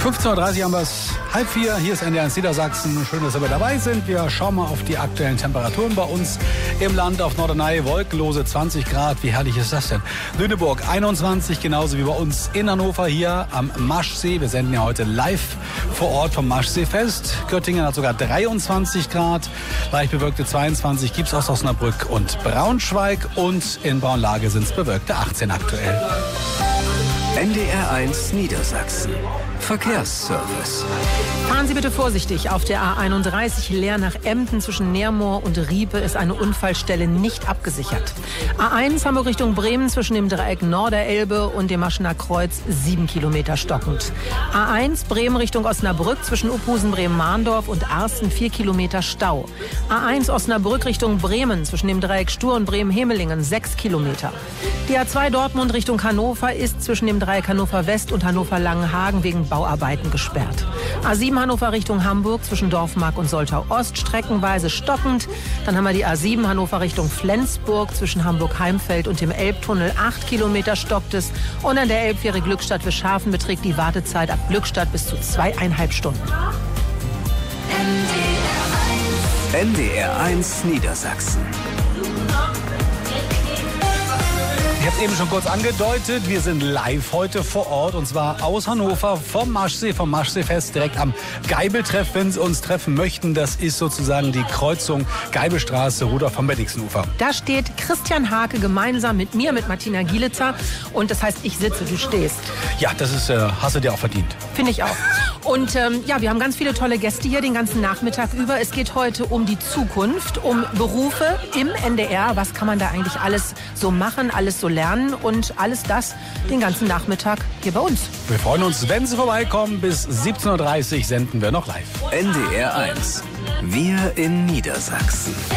15.30 Uhr haben wir es, 3:30. Hier ist NDR1 Niedersachsen. Schön, dass wir dabei sind. Wir schauen mal auf die aktuellen Temperaturen bei uns im Land. Auf Norderney wolkenlose 20 Grad. Wie herrlich ist das denn? Lüneburg 21, genauso wie bei uns in Hannover hier am Maschsee. Wir senden ja heute live vor Ort vom Maschseefest. Göttingen hat sogar 23 Grad. Leicht bewölkte 22 gibt es aus Osnabrück und Braunschweig. Und in Braunlage sind es bewölkte 18 aktuell. NDR1 Niedersachsen. Verkehrsservice. Fahren Sie bitte vorsichtig. Auf der A31 Leer nach Emden zwischen Neermoor und Riepe ist eine Unfallstelle nicht abgesichert. A1 Hamburg Richtung Bremen zwischen dem Dreieck Norderelbe und dem Maschener Kreuz 7 Kilometer stockend. A1 Bremen Richtung Osnabrück zwischen Uphusen, Bremen-Mahndorf und Arsten 4 Kilometer Stau. A1 Osnabrück Richtung Bremen zwischen dem Dreieck Stur und Bremen-Hemelingen 6 Kilometer. Die A2 Dortmund Richtung Hannover ist zwischen dem Dreieck Hannover West und Hannover Langenhagen wegen Bauarbeiten gesperrt. A7 Hannover Richtung Hamburg zwischen Dorfmark und Soltau Ost streckenweise stockend. Dann haben wir die A7 Hannover Richtung Flensburg zwischen Hamburg-Heimfeld und dem Elbtunnel 8 Kilometer stockt es. Und an der Elbfähre Glückstadt-Wischhafen beträgt die Wartezeit ab Glückstadt bis zu 2,5 Stunden. NDR1 Niedersachsen. Ich habe es eben schon kurz angedeutet, wir sind live heute vor Ort und zwar aus Hannover vom Maschsee, vom Maschseefest direkt am Geibeltreff. Wenn Sie uns treffen möchten, das ist sozusagen die Kreuzung Geibelstraße, Rudolf vom Bennigsenufer. Da steht Christian Hake gemeinsam mit mir, mit Martina Gielitzer und das heißt, ich sitze, du stehst. Ja, das ist, hast du dir auch verdient. Finde ich auch. Und ja, wir haben ganz viele tolle Gäste hier den ganzen Nachmittag über. Es geht heute um die Zukunft, um Berufe im NDR. Was kann man da eigentlich alles so machen, alles so lernen und alles das den ganzen Nachmittag hier bei uns. Wir freuen uns, wenn Sie vorbeikommen. Bis 17.30 Uhr senden wir noch live. NDR1. Wir in Niedersachsen.